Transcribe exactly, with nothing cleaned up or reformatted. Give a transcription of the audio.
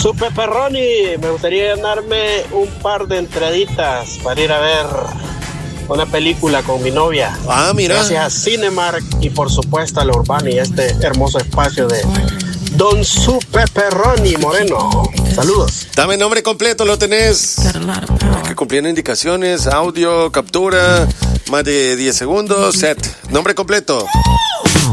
Super Perroni, me gustaría ganarme un par de entraditas para ir a ver una película con mi novia. Ah, mira. Gracias a Cinemark y por supuesto a la Urbani, este hermoso espacio de Don Super Perroni Moreno. Saludos. Dame nombre completo, lo tenés. Que cumpliendo indicaciones, audio, captura, más de diez segundos, set. Nombre completo.